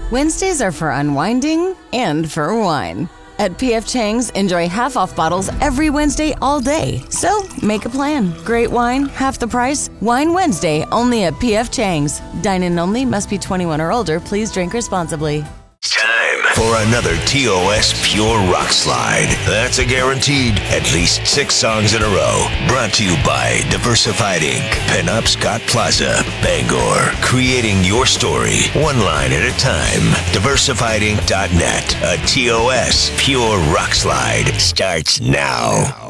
Wednesdays are for unwinding and for wine. At P.F. Chang's, enjoy half-off bottles every Wednesday all day. So, make a plan. Great wine, half the price. Wine Wednesday, only at P.F. Chang's. Dine-in only, must be 21 or older. Please drink responsibly. Time for another TOS Pure Rock Slide. That's a guaranteed at least 6 songs in a row. Brought to you by Diversified Inc., Pinup Scott Plaza, Bangor. Creating your story, one line at a time. DiversifiedInc.net. A TOS Pure Rock Slide starts now.